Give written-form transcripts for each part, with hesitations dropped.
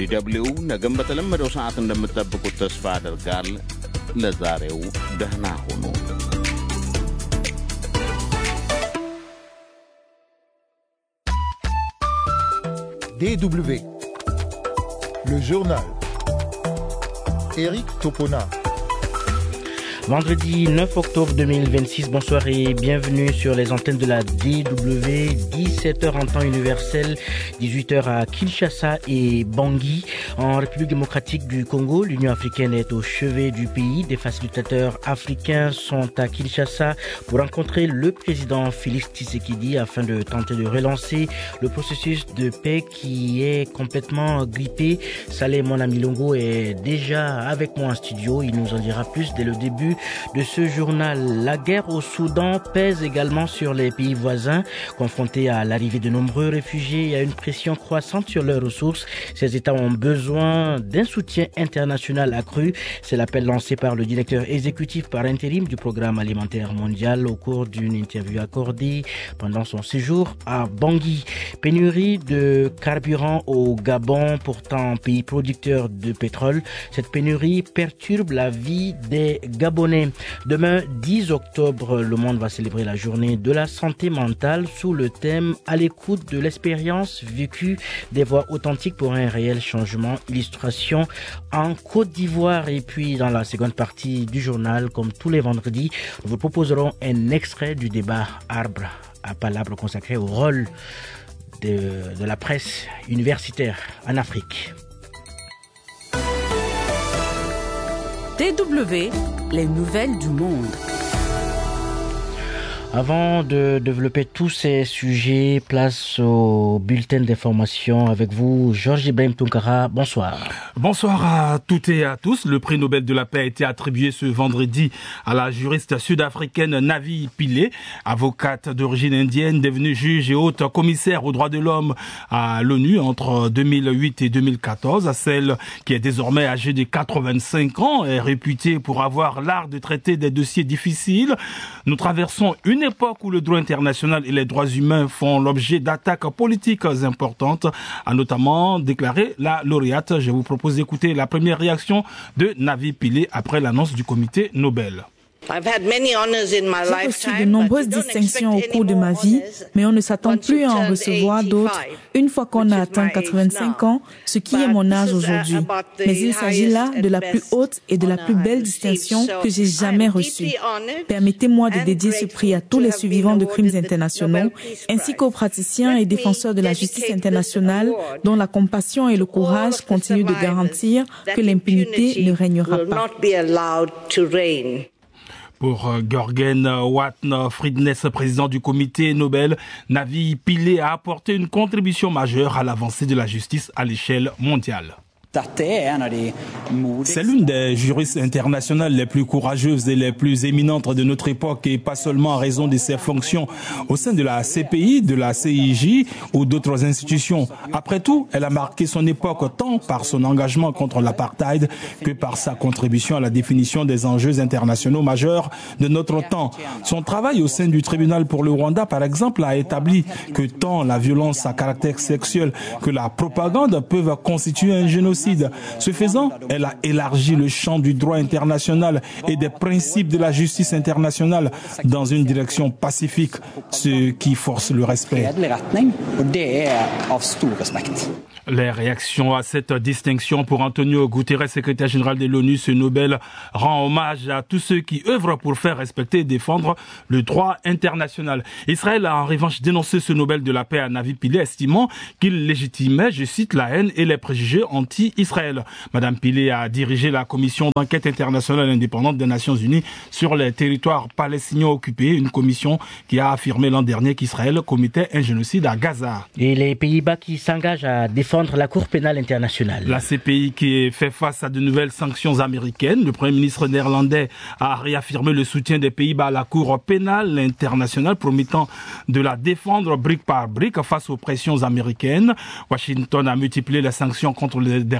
ከዲደብሊው ነገም በተለመደው ሰዓት እንደምትጠብቁት ተስፋ አደርጋል። ለዛሬው ደህና ሁኑ። DW, le journal. Éric Topona. Vendredi 9 octobre 2026, bonsoir et bienvenue sur les antennes de la DW, 17h en temps universel, 18h à Kinshasa et Bangui. En République démocratique du Congo, l'Union africaine est au chevet du pays. Des facilitateurs africains sont à Kinshasa pour rencontrer le président Félix Tshisekedi afin de tenter de relancer le processus de paix qui est complètement grippé. Saleh Monamilongo est déjà avec moi en studio. Il nous en dira plus dès le début de ce journal. La guerre au Soudan pèse également sur les pays voisins. Confrontés à l'arrivée de nombreux réfugiés et à une pression croissante sur leurs ressources, ces États ont besoin d'un soutien international accru. C'est l'appel lancé par le directeur exécutif par intérim du Programme alimentaire mondial au cours d'une interview accordée pendant son séjour à Bangui. Pénurie de carburant au Gabon, pourtant pays producteur de pétrole. Cette pénurie perturbe la vie des Gabonais. Demain, 10 octobre, le monde va célébrer la journée de la santé mentale sous le thème « À l'écoute de l'expérience vécue, des voix authentiques pour un réel changement ». Illustration en Côte d'Ivoire. Et puis, dans la seconde partie du journal, comme tous les vendredis, nous vous proposerons un extrait du débat Arbre à Palabre consacré au rôle de la presse universitaire en Afrique. DW, les nouvelles du monde. Avant de développer tous ces sujets, place au bulletin d'information avec vous, Georges Ibrahim Tounkara. Bonsoir. Bonsoir à toutes et à tous. Le prix Nobel de la paix a été attribué ce vendredi à la juriste sud-africaine Navi Pillay, avocate d'origine indienne, devenue juge et haute commissaire aux droits de l'homme à l'ONU entre 2008 et 2014. Celle qui est désormais âgée de 85 ans est réputée pour avoir l'art de traiter des dossiers difficiles. Nous traversons une époque où le droit international et les droits humains font l'objet d'attaques politiques importantes, a notamment déclaré la lauréate. Je vous propose d'écouter la première réaction de Navi Pillay après l'annonce du comité Nobel. J'ai reçu de nombreuses distinctions au cours de ma vie, mais on ne s'attend plus à en recevoir d'autres une fois qu'on a atteint 85 ans, ce qui est mon âge aujourd'hui. Mais il s'agit là de la plus haute et de la plus belle distinction que j'ai jamais reçue. Permettez-moi de dédier ce prix à tous les survivants de crimes internationaux, ainsi qu'aux praticiens et défenseurs de la justice internationale, dont la compassion et le courage continuent de garantir que l'impunité ne régnera pas. Pour Görgen Watne-Friedness, président du comité Nobel, Navi Pillay a apporté une contribution majeure à l'avancée de la justice à l'échelle mondiale. C'est l'une des juristes internationales les plus courageuses et les plus éminentes de notre époque, et pas seulement en raison de ses fonctions au sein de la CPI, de la CIJ ou d'autres institutions. Après tout, elle a marqué son époque tant par son engagement contre l'apartheid que par sa contribution à la définition des enjeux internationaux majeurs de notre temps. Son travail au sein du tribunal pour le Rwanda, par exemple, a établi que tant la violence à caractère sexuel que la propagande peuvent constituer un génocide. Ce faisant, elle a élargi le champ du droit international et des principes de la justice internationale dans une direction pacifique, ce qui force le respect. Les réactions à cette distinction pour Antonio Guterres, secrétaire général de l'ONU, ce Nobel rend hommage à tous ceux qui œuvrent pour faire respecter et défendre le droit international. Israël a en revanche dénoncé ce Nobel de la paix à Navi Pillay, estimant qu'il légitimait, je cite, la haine et les préjugés anti-Israël. Madame Pillay a dirigé la commission d'enquête internationale indépendante des Nations Unies sur les territoires palestiniens occupés, une commission qui a affirmé l'an dernier qu'Israël commettait un génocide à Gaza. Et les Pays-Bas qui s'engagent à défendre la Cour pénale internationale. La CPI qui fait face à de nouvelles sanctions américaines. Le Premier ministre néerlandais a réaffirmé le soutien des Pays-Bas à la Cour pénale internationale, promettant de la défendre brique par brique face aux pressions américaines. Washington a multiplié les sanctions contre des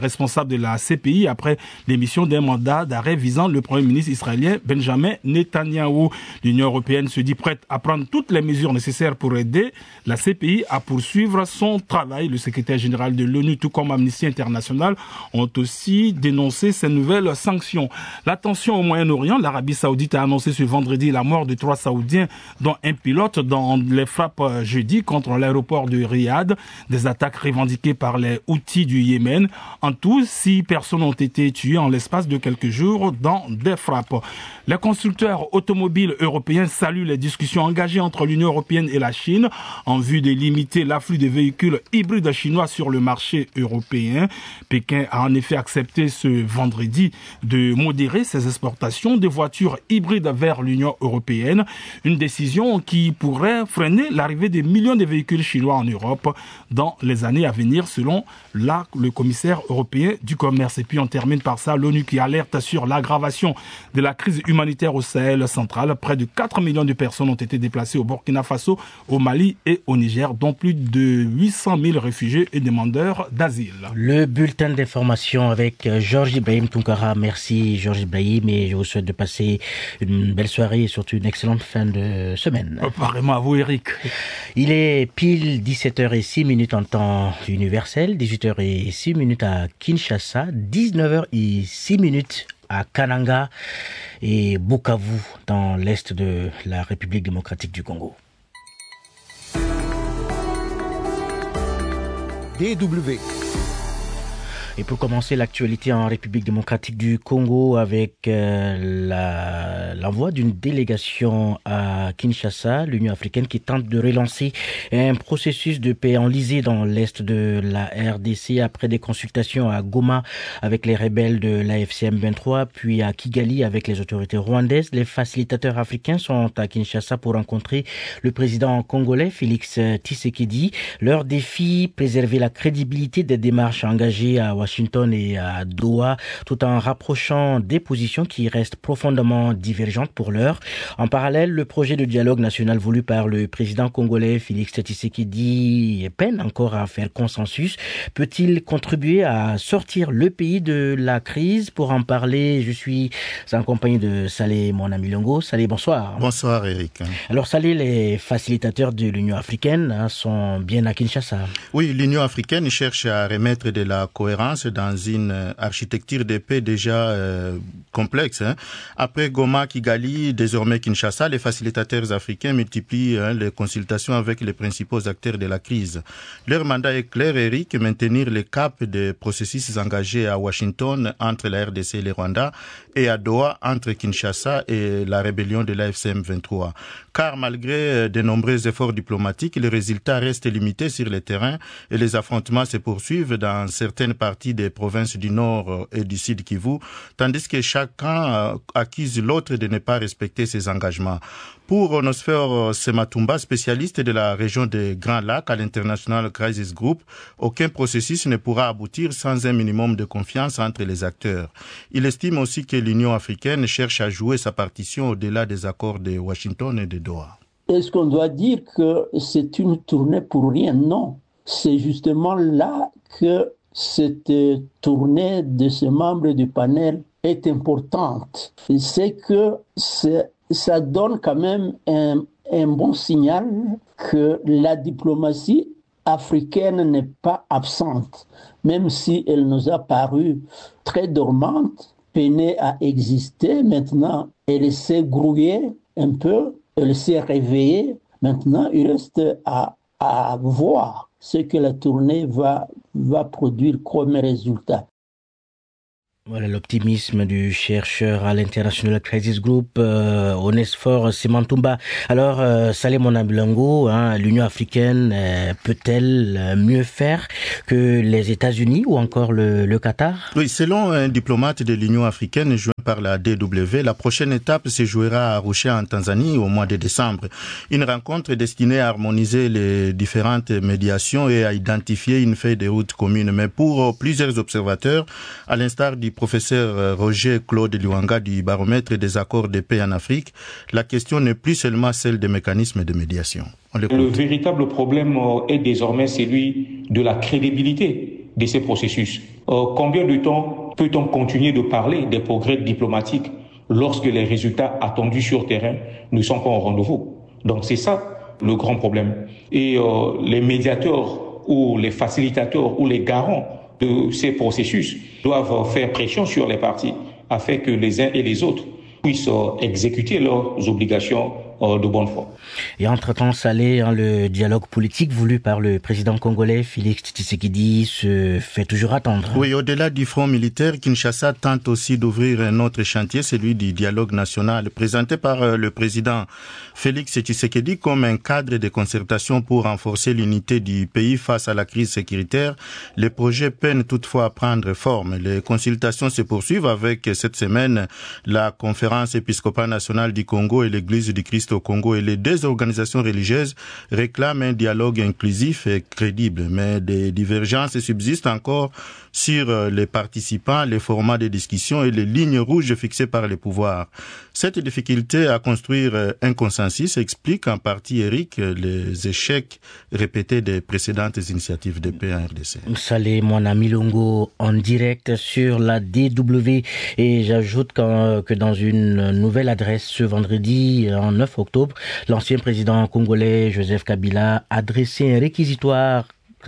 responsables de la CPI après l'émission d'un mandat d'arrêt visant le Premier ministre israélien Benjamin Netanyahou. L'Union européenne se dit prête à prendre toutes les mesures nécessaires pour aider la CPI à poursuivre son travail. Le secrétaire général de l'ONU, tout comme Amnesty International, ont aussi dénoncé ces nouvelles sanctions. La tension au Moyen-Orient, l'Arabie Saoudite a annoncé ce vendredi la mort de 3 Saoudiens, dont un pilote, dans les frappes jeudi contre l'aéroport de Riyad, des attaques revendiquées par les Houthis du Yémen. En tout, 6 personnes ont été tuées en l'espace de quelques jours dans des frappes. Les constructeurs automobiles européens saluent les discussions engagées entre l'Union européenne et la Chine en vue de limiter l'afflux des véhicules hybrides chinois sur le marché européen. Pékin a en effet accepté ce vendredi de modérer ses exportations de voitures hybrides vers l'Union européenne, une décision qui pourrait freiner l'arrivée de millions de véhicules chinois en Europe dans les années à venir, selon le commissaire européen du commerce. Et puis on termine par ça, l'ONU qui alerte sur l'aggravation de la crise humanitaire au Sahel central. Près de 4 millions de personnes ont été déplacées au Burkina Faso, au Mali et au Niger, dont plus de 800 000 réfugiés et demandeurs d'asile. Le bulletin d'information avec Georges Ibrahim Tounkara. Merci Georges Ibrahim et je vous souhaite de passer une belle soirée et surtout une excellente fin de semaine. Apparemment à vous Eric. Il est pile 17h06 en temps universel, 18h06 à Kinshasa, 19h06 à Kananga et Bukavu dans l'est de la République démocratique du Congo. DW. Et pour commencer, l'actualité en République démocratique du Congo avec l'envoi d'une délégation à Kinshasa, l'Union africaine qui tente de relancer un processus de paix enlisé dans l'est de la RDC après des consultations à Goma avec les rebelles de l'AFCM 23, puis à Kigali avec les autorités rwandaises. Les facilitateurs africains sont à Kinshasa pour rencontrer le président congolais Félix Tshisekedi. Leur défi, préserver la crédibilité des démarches engagées à Washington et à Doha, tout en rapprochant des positions qui restent profondément divergentes pour l'heure. En parallèle, le projet de dialogue national voulu par le président congolais Félix Tshisekedi peine encore à faire consensus. Peut-il contribuer à sortir le pays de la crise? Pour en parler, je suis en compagnie de Saleh Monamilongo. Saleh, bonsoir. Bonsoir Eric. Alors Saleh, les facilitateurs de l'Union africaine sont bien à Kinshasa. Oui, l'Union africaine cherche à remettre de la cohérence dans une architecture de paix déjà complexe. Après Goma, Kigali, désormais Kinshasa, les facilitateurs africains multiplient les consultations avec les principaux acteurs de la crise. Leur mandat est clair, Eric, maintenir le cap des processus engagés à Washington entre la RDC et le Rwanda et à Doha entre Kinshasa et la rébellion de l'AFCM 23. Car malgré de nombreux efforts diplomatiques, les résultats restent limités sur le terrain et les affrontements se poursuivent dans certaines parties des provinces du Nord et du Sud Kivu, tandis que chacun accuse l'autre de ne pas respecter ses engagements. Pour Onosphore Sematumba, spécialiste de la région des Grands Lacs à l'International Crisis Group, aucun processus ne pourra aboutir sans un minimum de confiance entre les acteurs. Il estime aussi que l'Union africaine cherche à jouer sa partition au-delà des accords de Washington et de Doha. Est-ce qu'on doit dire que c'est une tournée pour rien? Non. C'est justement là que cette tournée de ces membres du panel est importante. C'est que ça donne quand même un bon signal que la diplomatie africaine n'est pas absente, même si elle nous a paru très dormante, peinée à exister. Maintenant, elle s'est grouillée un peu, elle s'est réveillée. Maintenant, il reste à voir ce que la tournée va produire comme résultat. Voilà l'optimisme du chercheur à l'International Crisis Group, Onesphore Sematumba. Alors, Saleh Monamilongo, l'Union africaine peut-elle mieux faire que les États-Unis ou encore le Qatar? Oui, selon un diplomate de l'Union africaine joint par la DW, la prochaine étape se jouera à Arusha en Tanzanie au mois de décembre. Une rencontre destinée à harmoniser les différentes médiations et à identifier une feuille de route commune. Mais pour plusieurs observateurs, à l'instar du professeur Roger Claude Luanga du baromètre des accords de paix en Afrique, la question n'est plus seulement celle des mécanismes de médiation. Le véritable problème est désormais celui de la crédibilité de ces processus. Combien de temps peut-on continuer de parler des progrès diplomatiques lorsque les résultats attendus sur terrain ne sont pas au rendez-vous? Donc c'est ça le grand problème. Et les médiateurs ou les facilitateurs ou les garants de ces processus doivent faire pression sur les partis afin que les uns et les autres puissent exécuter leurs obligations de bonne foi. Et entre-temps, Salé, le dialogue politique voulu par le président congolais Félix Tshisekedi se fait toujours attendre. Oui, au-delà du front militaire, Kinshasa tente aussi d'ouvrir un autre chantier, celui du dialogue national, présenté par le président Félix Tshisekedi comme un cadre de concertation pour renforcer l'unité du pays face à la crise sécuritaire. Les projets peinent toutefois à prendre forme. Les consultations se poursuivent avec cette semaine la conférence épiscopale nationale du Congo et l'Église du Christ au Congo, et les deux organisations religieuses réclament un dialogue inclusif et crédible. Mais des divergences subsistent encore sur les participants, les formats de discussion et les lignes rouges fixées par les pouvoirs. Cette difficulté à construire un consensus explique en partie, Eric, les échecs répétés des précédentes initiatives de paix en RDC. Salé Moana Milongo en direct sur la DW, et j'ajoute que dans une nouvelle adresse ce vendredi, en 9 octobre, l'ancien président congolais Joseph Kabila a dressé un réquisitoire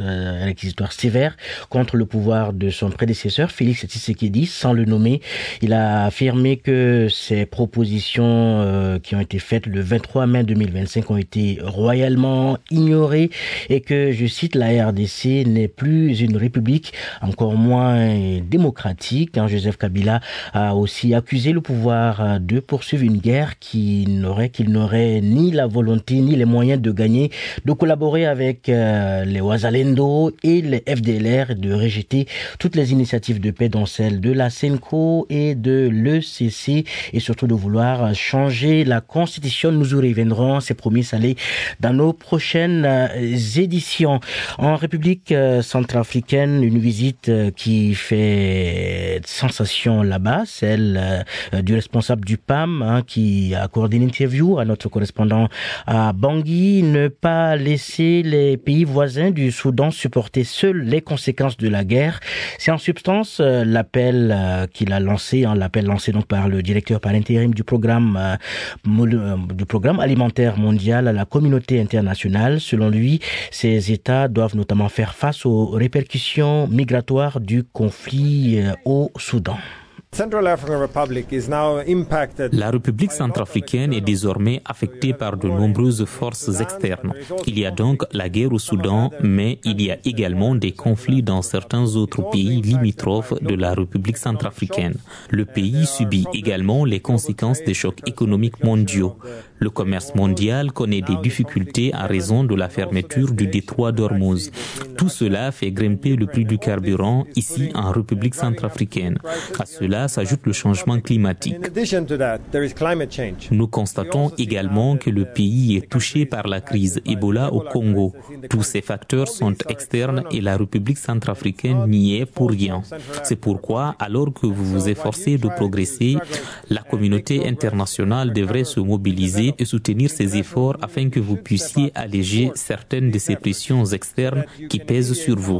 sévère contre le pouvoir de son prédécesseur Félix Tshisekedi, sans le nommer. Il a affirmé que ces propositions qui ont été faites le 23 mai 2025 ont été royalement ignorées et que, je cite, la RDC n'est plus une république, encore moins démocratique. Joseph Kabila a aussi accusé le pouvoir de poursuivre une guerre qu'il n'aurait ni la volonté ni les moyens de gagner, de collaborer avec les Ouazalendo et les FDLR, et de rejeter toutes les initiatives de paix, dont celle de la CENCO et de l'ECC, et surtout de vouloir changer la constitution. Nous y reviendrons, c'est promis, Salé, dans nos prochaines éditions. En République centrafricaine, une visite qui fait sensation là-bas, celle du responsable du PAM, qui a accordé une interview à notre correspondant à Bangui. Ne pas laisser les pays voisins du Soudan supporter seuls les conséquences de la guerre. C'est en substance l'appel qu'il a lancé, l'appel lancé donc par le directeur par intérim du programme alimentaire mondial à la communauté internationale. Selon lui, ces États doivent notamment faire face aux répercussions migratoires du conflit au Soudan. La République centrafricaine est désormais affectée par de nombreuses forces externes. Il y a donc la guerre au Soudan, mais il y a également des conflits dans certains autres pays limitrophes de la République centrafricaine. Le pays subit également les conséquences des chocs économiques mondiaux. Le commerce mondial connaît des difficultés à raison de la fermeture du détroit d'Ormuz. Tout cela fait grimper le prix du carburant ici en République centrafricaine. À cela s'ajoute le changement climatique. Nous constatons également que le pays est touché par la crise Ebola au Congo. Tous ces facteurs sont externes et la République centrafricaine n'y est pour rien. C'est pourquoi, alors que vous vous efforcez de progresser, la communauté internationale devrait se mobiliser et soutenir ces efforts afin que vous puissiez alléger certaines de ces pressions externes qui pèsent sur vous.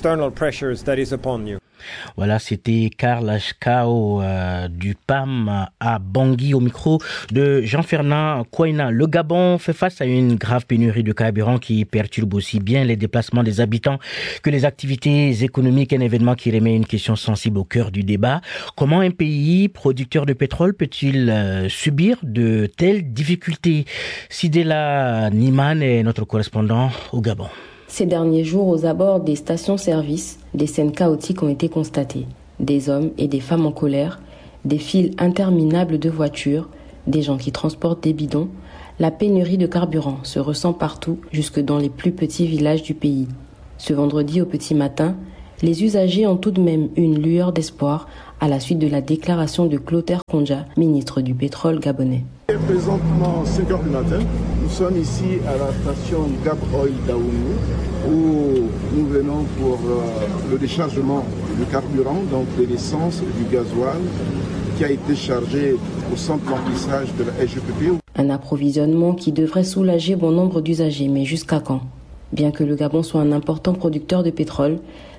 Voilà, c'était Karl Ashkao du PAM à Bangui, au micro de Jean-Fernand Kouaina. Le Gabon fait face à une grave pénurie de carburant qui perturbe aussi bien les déplacements des habitants que les activités économiques, un événement qui remet une question sensible au cœur du débat. Comment un pays producteur de pétrole peut-il subir de telles difficultés? Sidela Niman est notre correspondant au Gabon. Ces derniers jours, aux abords des stations-service, des scènes chaotiques ont été constatées. Des hommes et des femmes en colère, des files interminables de voitures, des gens qui transportent des bidons. La pénurie de carburant se ressent partout, jusque dans les plus petits villages du pays. Ce vendredi au petit matin, les usagers ont tout de même une lueur d'espoir à la suite de la déclaration de Clotaire Kondja, ministre du pétrole gabonais. Présentement, 5 heures du matin, nous sommes ici à la station Gap Oil d'Aoumou, où nous venons pour le déchargement du carburant, donc de l'essence et du gasoil, qui a été chargé au centre d'emplissage de la SGPP. Un approvisionnement qui devrait soulager bon nombre d'usagers, mais jusqu'à quand? Bien que le Gabon soit un important producteur de pétrole,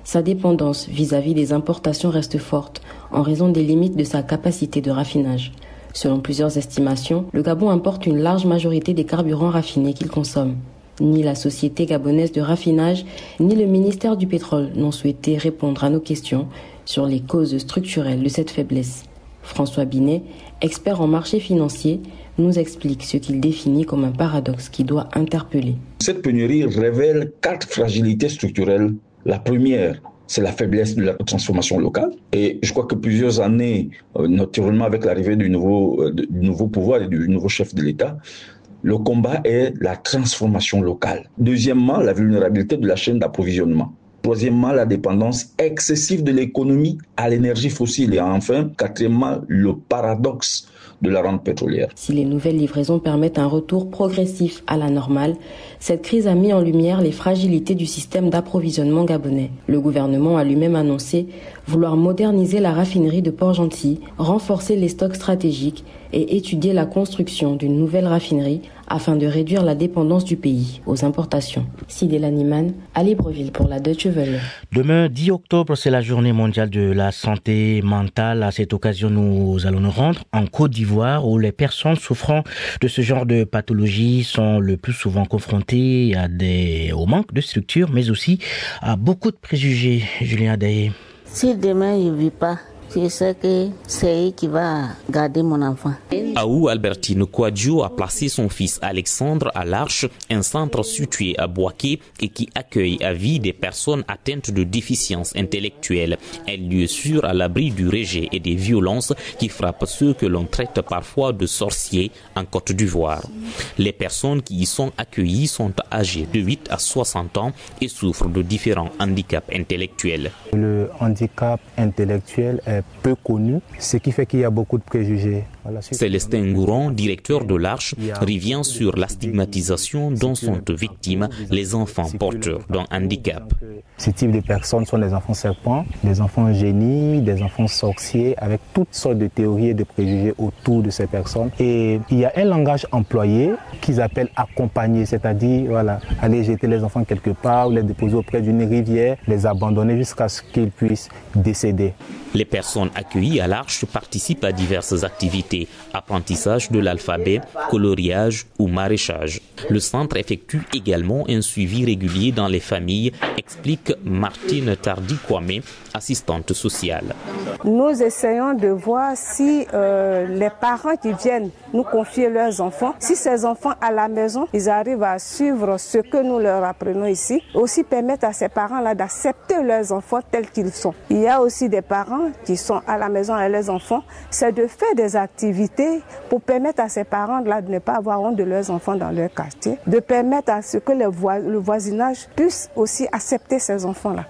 sa dépendance vis-à-vis des importations reste forte en raison des limites de sa capacité de raffinage. Selon plusieurs estimations, le Gabon importe une large majorité des carburants raffinés qu'il consomme. Ni la société gabonaise de raffinage, ni le ministère du pétrole n'ont souhaité répondre à nos questions sur les causes structurelles de cette faiblesse. François Binet, expert en marché financier, nous explique ce qu'il définit comme un paradoxe qui doit interpeller. Cette pénurie révèle 4 fragilités structurelles. La première, c'est la faiblesse de la transformation locale. Et je crois que plusieurs années, naturellement avec l'arrivée du nouveau pouvoir et du nouveau chef de l'État, le combat est la transformation locale. Deuxièmement, la vulnérabilité de la chaîne d'approvisionnement. Troisièmement, la dépendance excessive de l'économie à l'énergie fossile. Et enfin, quatrièmement, le paradoxe de la rente pétrolière. Si les nouvelles livraisons permettent un retour progressif à la normale, cette crise a mis en lumière les fragilités du système d'approvisionnement gabonais. Le gouvernement a lui-même annoncé vouloir moderniser la raffinerie de Port-Gentil, renforcer les stocks stratégiques et étudier la construction d'une nouvelle raffinerie afin de réduire la dépendance du pays aux importations. Sidel Niman, à Libreville pour la Deutsche Welle. Demain, 10 octobre, c'est la journée mondiale de la santé mentale. À cette occasion, nous allons nous rendre en Côte d'Ivoire où les personnes souffrant de ce genre de pathologie sont le plus souvent confrontées au manque de structure, mais aussi à beaucoup de préjugés. Julien Adaye. Si demain je ne vis pas, je sais que c'est eux qui va garder mon enfant. Aou Albertine Kouadio a placé son fils Alexandre à l'Arche, un centre situé à Boaké et qui accueille à vie des personnes atteintes de déficience intellectuelle. Un lieu sûr à l'abri du rejet et des violences qui frappent ceux que l'on traite parfois de sorciers en Côte d'Ivoire. Les personnes qui y sont accueillies sont âgées de 8 à 60 ans et souffrent de différents handicaps intellectuels. Le handicap intellectuel est peu connu, ce qui fait qu'il y a beaucoup de préjugés. Célestin Ngouron, directeur de l'Arche, revient sur la stigmatisation dont sont victimes les enfants porteurs d'un handicap. Ce type de personnes sont des enfants serpents, des enfants génies, des enfants sorciers, avec toutes sortes de théories et de préjugés autour de ces personnes. Et il y a un langage employé qu'ils appellent accompagner, c'est-à-dire aller jeter les enfants quelque part, ou les déposer auprès d'une rivière, les abandonner jusqu'à ce qu'ils puissent décéder. Les personnes accueillies à l'Arche participent à diverses activités, apprentissage de l'alphabet, coloriage ou maraîchage. Le centre effectue également un suivi régulier dans les familles, explique Martine Tardy-Kwame, assistante sociale. Nous essayons de voir si les parents qui viennent nous confier leurs enfants, si ces enfants à la maison, ils arrivent à suivre ce que nous leur apprenons ici, aussi permettre à ces parents-là d'accepter leurs enfants tels qu'ils sont. Il y a aussi des parents qui sont à la maison avec leurs enfants, c'est de faire des activités pour permettre à ces parents-là de ne pas avoir honte de leurs enfants dans leur quartier, de permettre à ce que le voisinage puisse aussi accepter ces enfants-là.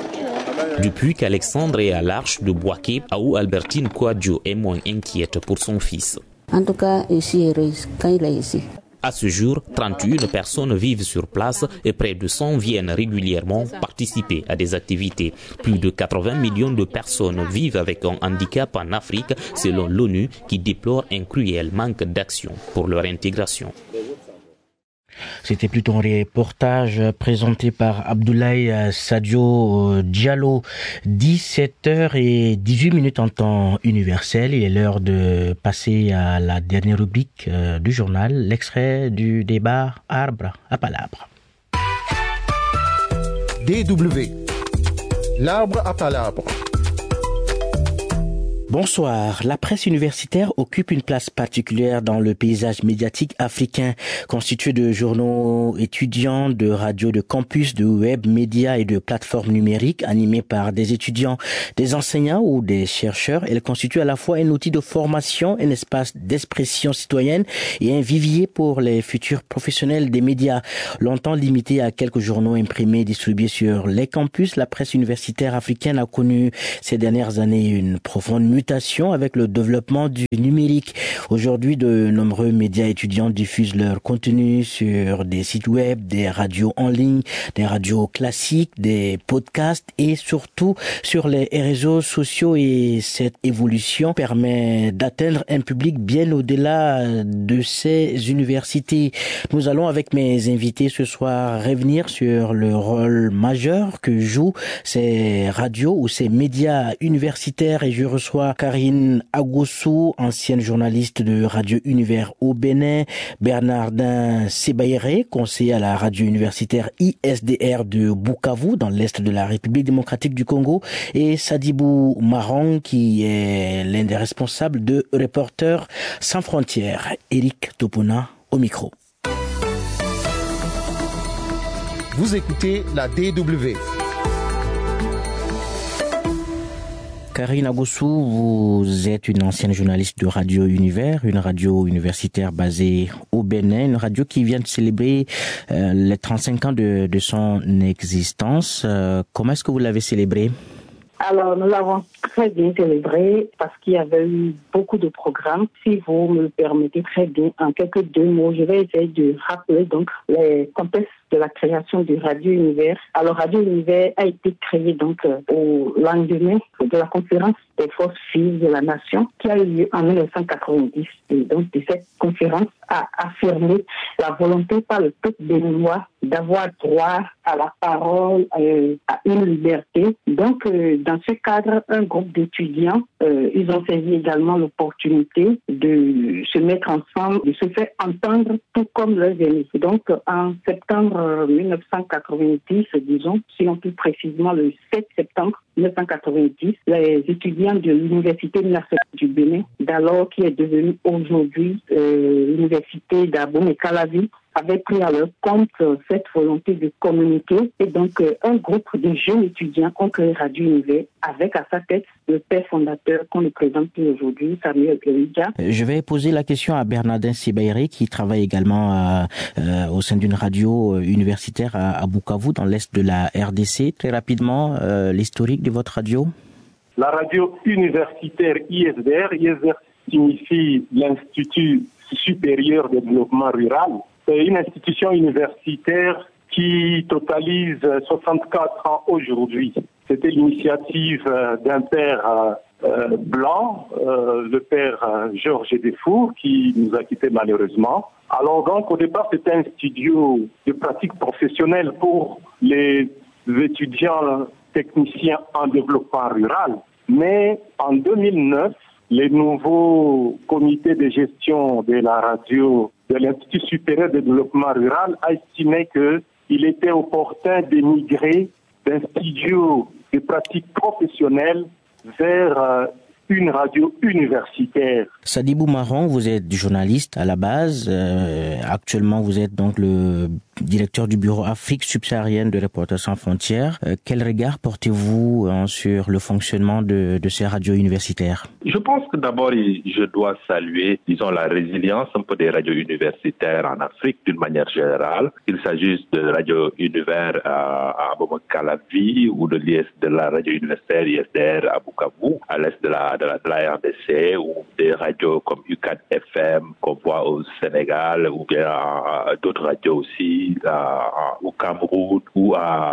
Depuis qu'Alexandre est à l'Arche de Boaké, Aou Albertine Kouadio est moins inquiète pour son fils. En tout cas, je suis heureuse quand il est ici. À ce jour, 31 personnes vivent sur place et près de 100 viennent régulièrement participer à des activités. Plus de 80 millions de personnes vivent avec un handicap en Afrique, selon l'ONU, qui déplore un cruel manque d'action pour leur intégration. C'était plutôt un reportage présenté par Abdoulaye Sadio Diallo. 17h18 en temps universel. Il est l'heure de passer à la dernière rubrique du journal, l'extrait du débat Arbre à Palabre. DW, l'arbre à palabre. Bonsoir. La presse universitaire occupe une place particulière dans le paysage médiatique africain, constitué de journaux étudiants, de radios de campus, de web médias et de plateformes numériques animées par des étudiants, des enseignants ou des chercheurs. Elle constitue à la fois un outil de formation, un espace d'expression citoyenne et un vivier pour les futurs professionnels des médias. Longtemps limitée à quelques journaux imprimés distribués sur les campus, la presse universitaire africaine a connu ces dernières années une profonde mutation avec le développement du numérique. Aujourd'hui, de nombreux médias étudiants diffusent leur contenu sur des sites web, des radios en ligne, des radios classiques, des podcasts et surtout sur les réseaux sociaux. Et cette évolution permet d'atteindre un public bien au-delà de ces universités. Nous allons avec mes invités ce soir revenir sur le rôle majeur que jouent ces radios ou ces médias universitaires et je reçois Karine Agossou, ancienne journaliste de Radio Univers au Bénin, Bernardin Sebaïré, conseiller à la radio universitaire ISDR de Bukavu dans l'est de la République démocratique du Congo et Sadibou Marong qui est l'un des responsables de Reporters sans frontières. Eric Topona au micro. Vous écoutez la DW. Karine Agossou, vous êtes une ancienne journaliste de Radio Univers, une radio universitaire basée au Bénin, une radio qui vient de célébrer les 35 ans de son existence. Comment est-ce que vous l'avez célébré ? Alors, nous l'avons très bien célébré parce qu'il y avait eu beaucoup de programmes. Si vous me le permettez très bien, en quelques 2 mots, je vais essayer de rappeler donc les contextes de la création du Radio Univers. Alors, Radio Univers a été créé donc au lendemain de la conférence des forces vives de la nation qui a eu lieu en 1990. Et donc, de cette conférence a affirmé la volonté par le peuple béninois d'avoir droit à la parole, à une liberté. Donc, dans ce cadre, un groupe d'étudiants, ils ont saisi également l'opportunité de se mettre ensemble, de se faire entendre tout comme leurs aînés. Donc, en septembre 1990, disons, sinon plus précisément le 7 septembre 1990, les étudiants de l'Université nationale du Bénin, d'alors qui est devenue aujourd'hui l'Université d'Abomey-Calavi, avaient pris à leur compte cette volonté de communiquer. Et donc, un groupe de jeunes étudiants ont créé Radio Univers avec à sa tête le père fondateur qu'on le présente aujourd'hui, Samuel Guerrilla. Je vais poser la question à Bernardin Sebaïré qui travaille également au sein d'une radio universitaire à Bukavu dans l'est de la RDC. Très rapidement, l'historique de votre radio. La radio universitaire ISDR, ISDR signifie l'Institut supérieur de développement rural. C'est une institution universitaire qui totalise 64 ans aujourd'hui. C'était l'initiative d'un père blanc, le père Georges Defour, qui nous a quittés malheureusement. Alors donc au départ c'était un studio de pratique professionnelle pour les étudiants techniciens en développement rural. Mais en 2009, les nouveaux comités de gestion de la radio de l'Institut supérieur de développement rural a estimé qu'il était opportun d'émigrer d'un studio de pratique professionnelle vers une radio universitaire. Sadibou Marong, vous êtes journaliste à la base. Actuellement, vous êtes donc le directeur du bureau Afrique subsaharienne de Reporters sans frontières. Quel regard portez-vous sur le fonctionnement de ces radios universitaires? Je pense que d'abord, je dois saluer, disons, la résilience un peu des radios universitaires en Afrique d'une manière générale. Qu'il s'agisse de Radio Univers à Abomey-Calavi ou de la radio universitaire ISDR à Bukavu, à l'est de la RDC, ou des radios comme UCAD FM qu'on voit au Sénégal, ou bien d'autres radios aussi au Cameroun ou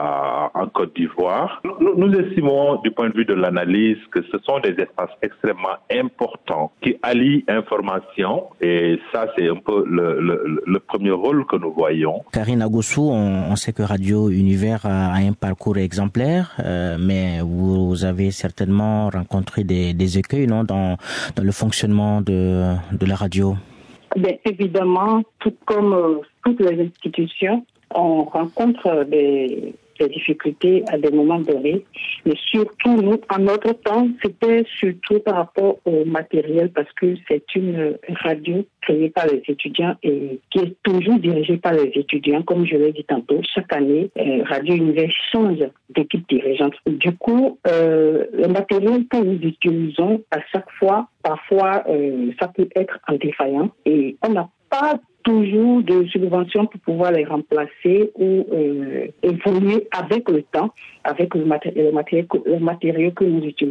en Côte d'Ivoire. Nous estimons du point de vue de l'analyse que ce sont des espaces extrêmement importants qui allient information, et ça c'est un peu le premier rôle que nous voyons. Karine Agossou, on sait que Radio Univers a un parcours exemplaire, mais vous avez certainement rencontré des écueils, non, dans le fonctionnement de la radio. Bien, évidemment, tout comme toutes les institutions, on rencontre des difficultés à des moments donnés. Mais surtout, nous, en notre temps, c'était surtout par rapport au matériel, parce que c'est une radio créée par les étudiants et qui est toujours dirigée par les étudiants. Comme je l'ai dit tantôt, chaque année, Radio Univers change d'équipe dirigeante. Du coup, le matériel que nous utilisons à chaque fois, parfois, ça peut être en défaillant et on n'a pas toujours de subventions pour pouvoir les remplacer ou évoluer avec le temps, avec le matériau que nous utilisons.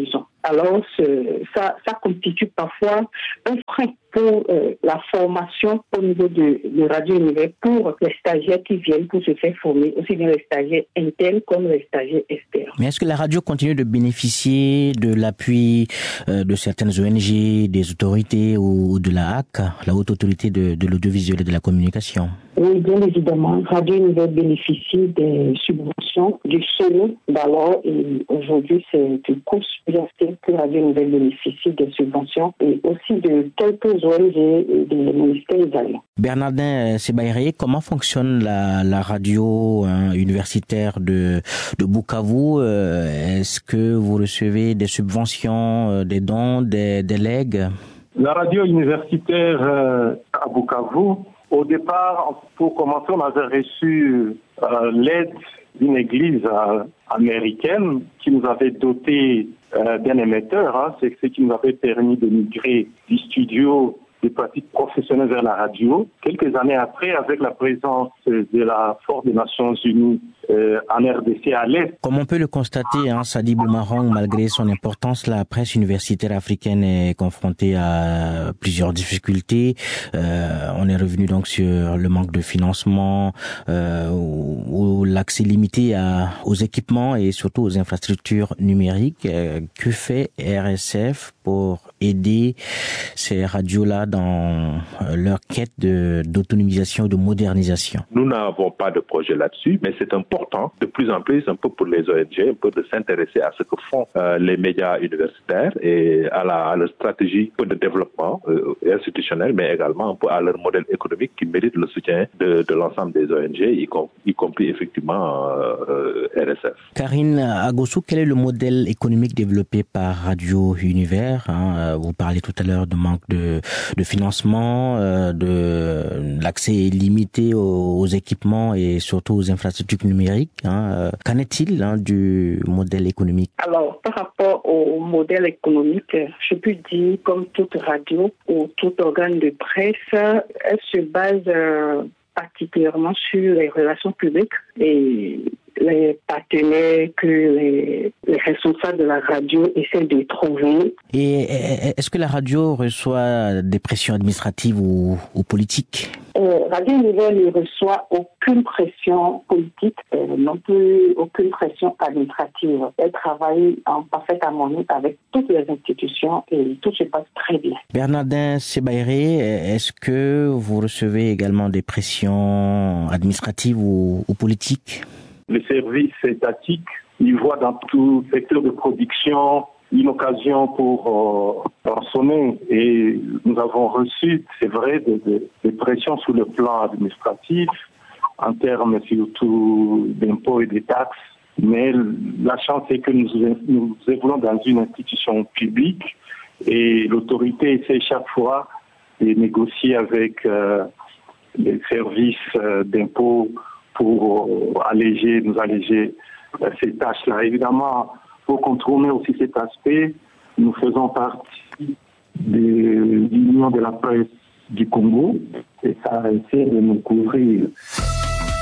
Alors, ça constitue parfois un frein pour la formation au niveau de Radio Univers pour les stagiaires qui viennent pour se faire former, aussi bien les stagiaires internes comme les stagiaires externes. Mais est-ce que la radio continue de bénéficier de l'appui de certaines ONG, des autorités ou de la HAC, la Haute Autorité de l'Audiovisuel et de la Communication? Oui, bien évidemment. Radio Univers bénéficie des subventions du SONU d'alors et aujourd'hui c'est une course financière que Radio Univers bénéficie des subventions et aussi de quelques ONG et des ministères également. Bernardin Sebaïré, comment fonctionne la radio universitaire de Bukavu? Est-ce que vous recevez des subventions, des dons, des legs? La radio universitaire à Bukavu, au départ, pour commencer, on avait reçu l'aide d'une église américaine qui nous avait doté d'un émetteur, c'est ce qui nous avait permis de migrer du studio des pratiques professionnelles vers la radio. Quelques années après, avec la présence de la force des Nations Unies en RDC à l'Est. Comme on peut le constater, Sadi Boumarang, malgré son importance, la presse universitaire africaine est confrontée à plusieurs difficultés. On est revenu donc sur le manque de financement, ou l'accès limité aux équipements et surtout aux infrastructures numériques. Que fait RSF pour aider ces radios-là dans leur quête d'autonomisation et de modernisation? Nous n'avons pas de projet là-dessus, mais c'est important de plus en plus, un peu pour les ONG, un peu de s'intéresser à ce que font les médias universitaires et à leur stratégie de développement institutionnel, mais également un peu à leur modèle économique qui mérite le soutien de l'ensemble des ONG, y compris effectivement RSF. Karine Agossou, quel est le modèle économique développé par Radio Univers? Vous parlez tout à l'heure de manque de financement, de l'accès limité aux équipements et surtout aux infrastructures numériques. Qu'en est-il du modèle économique? Alors, par rapport au modèle économique, je peux dire, comme toute radio ou tout organe de presse, elle se base particulièrement sur les relations publiques et les partenaires que les responsables de la radio essaient de trouver. Et est-ce que la radio reçoit des pressions administratives ou politiques? Radio Univers ne reçoit aucune pression politique, non plus aucune pression administrative. Elle travaille en parfaite harmonie avec toutes les institutions et tout se passe très bien. Bernardin Sebaïré, est-ce que vous recevez également des pressions administratives ou politiques? Les services étatiques, ils voient dans tout secteur de production une occasion pour consommer. Et nous avons reçu, c'est vrai, des pressions sur le plan administratif, en termes surtout d'impôts et des taxes. Mais la chance est que nous évoluons dans une institution publique et l'autorité essaie chaque fois de négocier avec les services d'impôts pour nous alléger ces tâches-là. Évidemment, pour contourner aussi cet aspect, nous faisons partie de l'Union de la presse du Congo et ça essaie de nous couvrir.